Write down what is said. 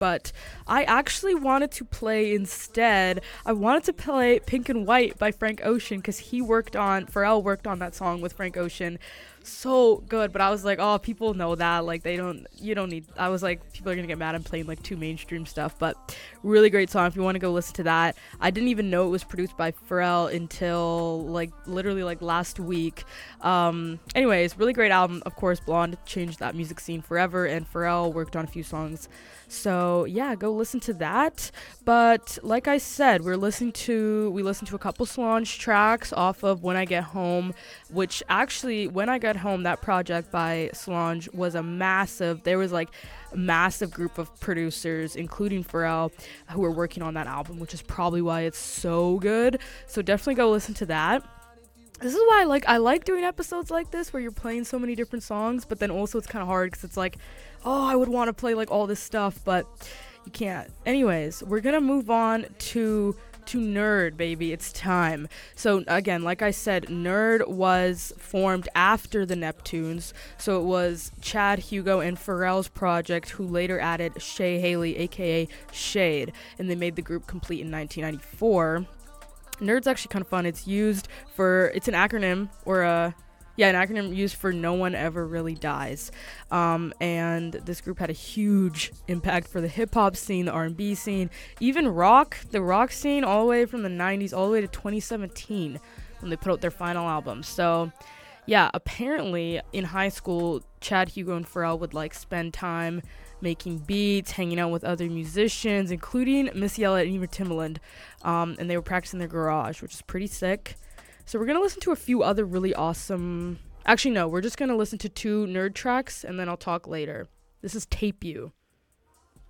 but I actually wanted to play instead. I wanted to play Pink and White by Frank Ocean because Pharrell worked on that song with Frank Ocean. So good, but I was like, oh, people know that, like, you don't need, I was like, people are gonna get mad I'm playing like too mainstream stuff, but really great song if you want to go listen to that. I didn't even know it was produced by Pharrell until like literally like last week. Anyways, really great album. Of course, Blonde changed that music scene forever, and Pharrell worked on a few songs. So yeah, go listen to that. But like I said, we listened to a couple Solange tracks off of When I Get Home, which actually, When I Get Home, that project by Solange was there was like a massive group of producers, including Pharrell, who were working on that album, which is probably why it's so good. So definitely go listen to that. This is why I like doing episodes like this where you're playing so many different songs, but then also it's kind of hard because it's like, oh, I would want to play like all this stuff, but you can't. Anyways, we're gonna move on to Nerd, baby. It's time. So again, like I said, Nerd was formed after the Neptunes. So it was Chad Hugo and Pharrell's project, who later added Shay Haley, aka Shade, and they made the group complete in 1994. Nerd's actually kind of fun. It's an acronym an acronym used for No One Ever Really Dies. And this group had a huge impact for the hip-hop scene, the R&B scene, even the rock scene, all the way from the 90s all the way to 2017 when they put out their final album. So yeah, apparently in high school, Chad Hugo and Pharrell would like spend time making beats, hanging out with other musicians, including Missy Elliott and even Timbaland, and they were practicing their garage, which is pretty sick. So we're going to listen to a few other really awesome... Actually, no, we're just going to listen to 2 Nerd tracks, and then I'll talk later. This is Tape You.